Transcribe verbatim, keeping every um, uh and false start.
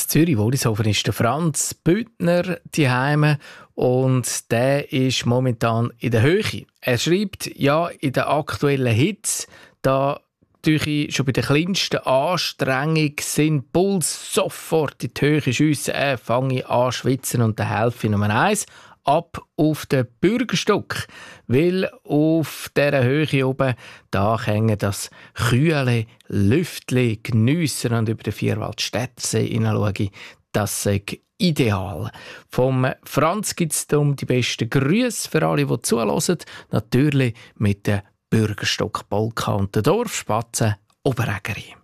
Zürich, Wollishofen, ist der Franz Büttner daheim und der ist momentan in der Höhe. Er schreibt, ja, in der aktuellen Hitze, da ich schon bei der kleinsten Anstrengung sind Puls sofort in die Höhe schiessen, äh, fange ich an schwitzen und dann helfe ich Nummer eins ab auf den Bürgerstock, weil auf dieser Höhe oben da hängen das kühle Lüftli geniessen und über den Vierwaldstättersee hineinschauen. Das ist ideal. Vom Franz gibt es die besten Grüße für alle, die zuhören. Natürlich mit der Bürgerstock Polka und der Dorfspatzen Oberägeri.